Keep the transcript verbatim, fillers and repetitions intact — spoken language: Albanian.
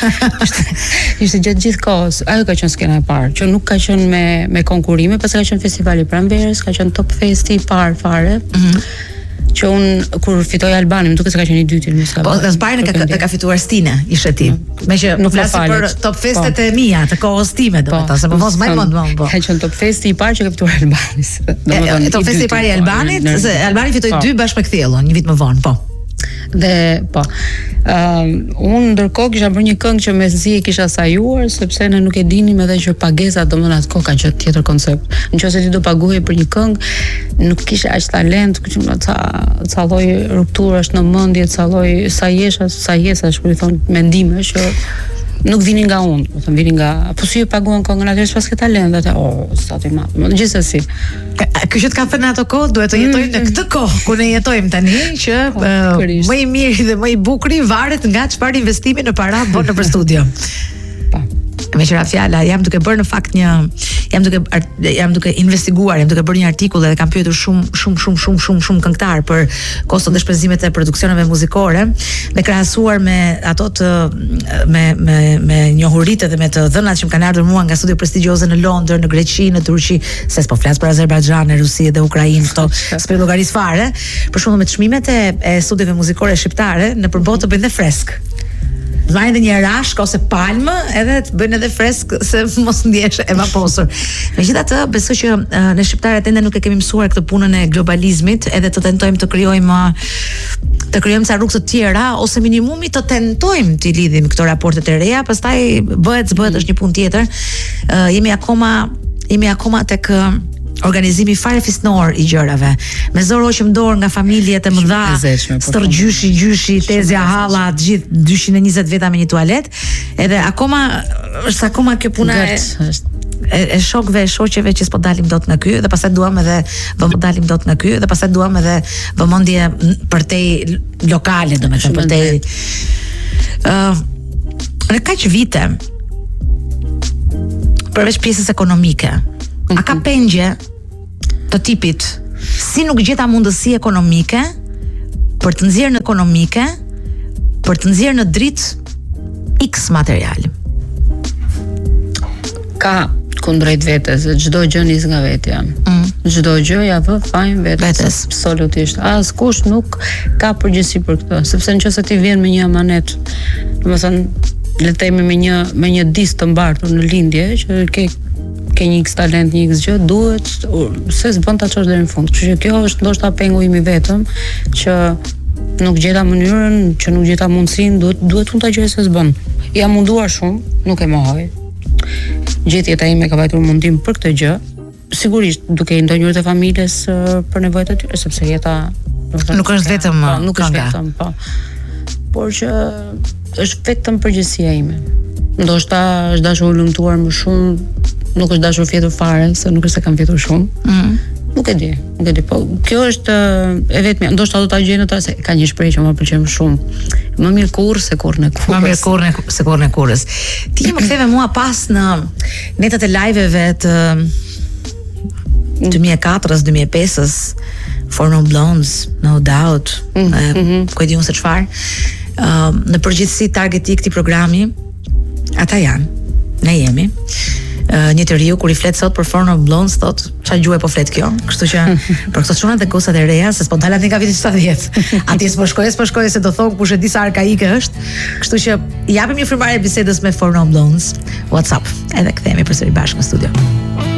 ishte, ishte gjatë gjithë kohës. Ajo ka qenë skena e parë, që nuk ka qenë me me konkurime, pas ka qenë festivali Pranverës, ka qenë Top Festi i parë fare. Mm-hmm. Që unë kur fitoj Albani, më duket se ka qenë i dyti në ska. Po, dhe zbarën e ka, ka fituar Stine, ishe ti. No. Me që nuk flasi për Top Festet po. E mia, të kohës time, do me ta, se më mos më mund më. Ka qenë Top Festi i parë që ka fituar Albanis. E, Top Festi i parë i Albanit, se Albani fitoi dy bashkë me Kthjellën, një vit më vonë, po. Dhe po uh, unë ndërkohë kisha bërë një këngë që mezi e kisha sajuar, sepse ne nuk e dinim edhe që pagesa domethënë atë kohë ka qenë tjetër koncept. Nëse ti do paguaje për një këngë, nuk kisha aq talent, që ca ca lloj rupturash në mendje, ca lloj sa jesha, sa jesa, shkruaj thon mendime që nuk vinin nga unë, do të thënë vinin nga, po si e paguan këngën atë pas ke talent atë, oh, sa ti ma. Gjithsesi. Ky që të ka thënë ato kohë, duhet të jetojmë në këtë kohë ku ne jetojmë tani, që uh, më i miri dhe më i bukuri varet nga çfarë investimi në para bën nëpër studio. Me qëra fjala, jam duke bërë në fakt një jam duke jam duke investiguar, jam duke bërë një artikull dhe kam pyetur shumë shumë shumë shumë shumë shumë këngëtar për kostot dhe shpenzimet e produksioneve muzikore, dhe krahasuar me ato të me me me njohuritë dhe me të dhënat që më kanë ardhur mua nga studio prestigjioze në Londër, në Greqi, në Turqi, se s'po flas për Azerbajxhan, Rusi dhe Ukrainë, këto s'po llogaris fare, për shembull me çmimet e, e studiove muzikore shqiptare nëpër botë bëjnë dhe fresk. Vajnë dhe një rashk ose palmë, edhe të bëjnë edhe fresk se mos ndjesh e vaposur. Megjithatë, besoj që uh, ne shqiptarët ende nuk e kemi mësuar këtë punën e globalizmit, edhe të tentojmë të krijojmë të krijojmë ca rrugë të tjera, ose minimumi të tentojmë të lidhim këto raportet e reja, pastaj bëhet s'bëhet është një punë tjetër. Uh, jemi akoma jemi akoma tek uh, organizimi fare fisnor i gjërave. Me zor hoqëm dorë nga familjet e mëdha, stër gjyshi, gjyshi, tezja, halla, të gjithë dyqin e njëzet veta me një tualet. Edhe akoma është akoma kjo puna e, e, e shokëve, e shoqeve që s'po dalim dot nga ky, dhe pastaj duam edhe vëmë dalim dot nga ky, dhe pastaj duam edhe vëmendje për te lokale, domethënë për te uh, në kaq vite përveç pjesës ekonomike. A ka pengje të tipit si nuk gjeta mundësi ekonomike për të nxjerrë në ekonomike, për të nxjerrë në dritë X material? Ka kundrejt vetes, çdo gjë nis nga vetja. Mm. Çdo gjë ja vë fajin vetes. Absolutisht. Askush nuk ka përgjegjësi për këtë, sepse nëse ti vjen me një amanet, domethënë le të themi me një me një disë të mbartur në lindje, që ke ke një X talent, një X gjë, duhet se s'bën ta çosh deri në fund. Kështu që kjo është ndoshta pengu im i vetëm, që nuk gjeta mënyrën, që nuk gjeta mundësinë, duhet duhet unë ta gjej se s'bën. Jam munduar shumë, nuk e mohoj. Gjithë jeta ime ka vajtur mundim për këtë gjë, sigurisht duke i ndonjërit e familjes për nevojat e tyre, sepse jeta nuk është vetëm po, nuk është vetëm, po. Por që është vetëm përgjegjësia ime. Ndoshta është dashur lumtuar më shumë, nuk është dashur fjetur fare, se nuk është se kam fjetur shumë. Mm. Nuk e di, nuk e di, po kjo është e vetmja, ndoshta do ta gjej në ta se ka një shprehje që më pëlqen shumë. Më mirë kurrë se kurrë në kurrës. Më mirë kurrë se kurrë në kurrës. Ti më ktheve mua pas në netat e live-eve të dy mijë e katër, dy mijë e pesë, For No Blondes, No Doubt, mm -hmm. ku e di unë se çfarë. Uh, në përgjithësi targeti i këtij programi ata janë, ne jemi. Uh, një të riu kur i flet sot për For No Blondes thot çfarë gjuhë po flet kjo, kështu që për këto çunat e kosat e reja se s'po dalat nga viti shtatëdhjetë. Atje s'po shkoj, s'po shkoj se do thon kush e di sa arkaike është. Kështu që japim një frymëmarrje bisedës me For No Blondes. WhatsApp, edhe kthehemi përsëri bashkë në studio.